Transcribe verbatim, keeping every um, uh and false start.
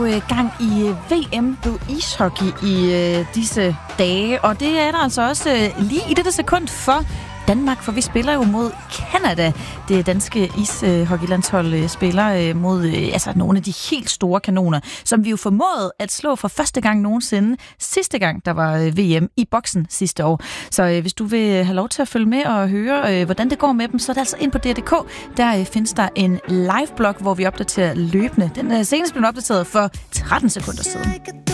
øh, gang i øh, V M på ishockey i øh, disse dage, og det er der altså også øh, lige i dette sekund for Danmark, for vi spiller jo mod Canada. Det danske ishockeylandshold øh, spiller øh, mod øh, altså nogle af de helt store kanoner, som vi jo formåede at slå for første gang nogensinde. Sidste gang, der var øh, V M i boksen sidste år. Så øh, hvis du vil have lov til at følge med og høre, øh, hvordan det går med dem, så er det altså ind på D R punktum D K. Der øh, findes der en live-blog, hvor vi opdaterer løbende. Den øh, senest blev opdateret for tretten sekunder siden.